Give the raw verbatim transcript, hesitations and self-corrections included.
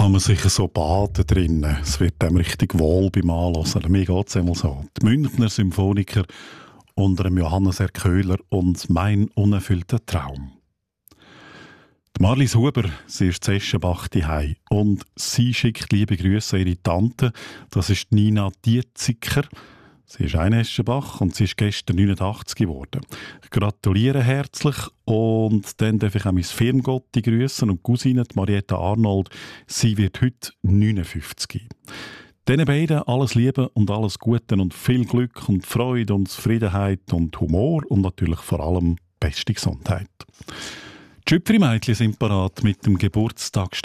kann man sich so baden drinnen. Es wird einem richtig wohl beim Anhören. Mir geht es einmal so. Die Münchner Symphoniker unter dem Johannes R. Köhler und «Mein unerfüllter Traum». Die Marlies Huber, sie ist in Eschenbach daheim und sie schickt liebe Grüße an ihre Tante. Das ist Nina Dietziker. Sie ist ein Eschenbach und sie ist gestern neunundachtzig geworden. Ich gratuliere herzlich und dann darf ich auch mein Firmgotti grüßen und die Cousine Marietta Arnold. Sie wird heute neunundfünfzig. Diesen beiden alles Liebe und alles Gute und viel Glück und Freude und Zufriedenheit und Humor und natürlich vor allem beste Gesundheit. Die Schüpfri-Mädchen sind parat mit dem Geburtstag